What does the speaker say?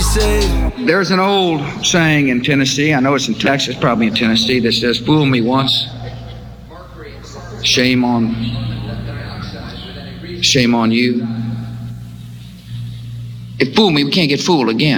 say? There's an old saying in Tennessee, I know it's in Texas, probably in Tennessee, that says, fool me once, shame on you. If fool me, we can't get fooled again.